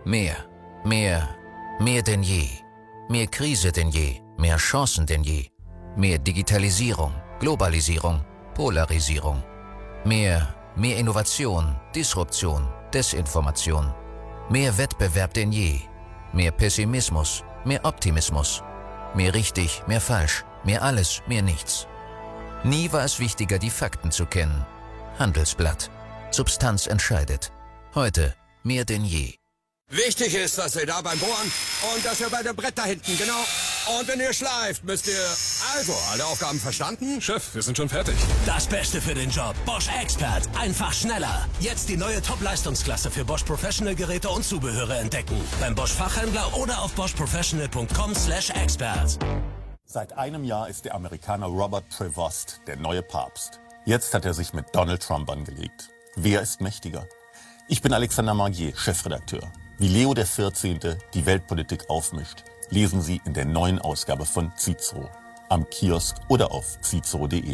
Mehr, mehr, mehr denn je. Mehr Krise denn je, mehr Chancen denn je. Mehr Digitalisierung, Globalisierung, Polarisierung. Mehr Innovation, Disruption, Desinformation. Mehr Wettbewerb denn je. Mehr Pessimismus, mehr Optimismus. Mehr richtig, mehr falsch, mehr alles, mehr nichts. Nie war es wichtiger, die Fakten zu kennen. Handelsblatt. Substanz entscheidet. Heute mehr denn je. Wichtig ist, dass ihr da beim Bohren und dass ihr bei dem Brett da hinten, genau. Und wenn ihr schleift, müsst ihr... Also, alle Aufgaben verstanden? Chef, wir sind schon fertig. Das Beste für den Job. Bosch Expert. Einfach schneller. Jetzt die neue Top-Leistungsklasse für Bosch Professional Geräte und Zubehöre entdecken. Beim Bosch Fachhändler oder auf boschprofessional.com/expert. Seit einem Jahr ist der Amerikaner Robert Prevost der neue Papst. Jetzt hat er sich mit Donald Trump angelegt. Wer ist mächtiger? Ich bin Alexander Magier, Chefredakteur. Wie Leo XIV. Die Weltpolitik aufmischt, lesen Sie in der neuen Ausgabe von Cicero. Am Kiosk oder auf cicero.de.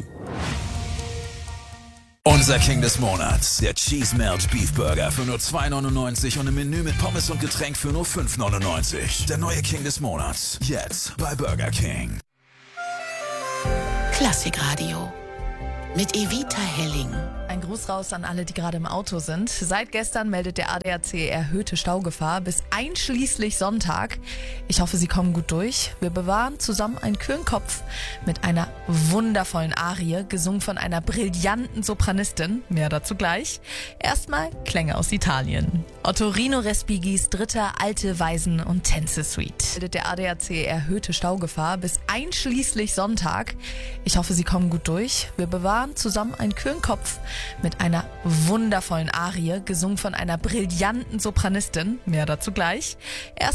Unser King des Monats, der Cheese Melt Beef Burger für nur 2,99 und im Menü mit Pommes und Getränk für nur 5,99. Der neue King des Monats, jetzt bei Burger King. Klassikradio mit Evita Helling. Ein Gruß raus an alle, die gerade im Auto sind. Seit gestern meldet der ADAC erhöhte Staugefahr bis einschließlich Sonntag. Ich hoffe, Sie kommen gut durch. Wir bewahren zusammen einen kühlen Kopf mit einer wundervollen Arie, gesungen von einer brillanten Sopranistin. Mehr dazu gleich. Erstmal Klänge aus Italien. Ottorino Respigis dritter Alte Weisen- und Tänze-Suite. Meldet der ADAC erhöhte Staugefahr bis einschließlich Sonntag. Ich hoffe, Sie kommen gut durch. Wir bewahren zusammen einen kühlen Kopf mit einer wundervollen Arie, gesungen von einer brillanten Sopranistin. Mehr dazu gleich.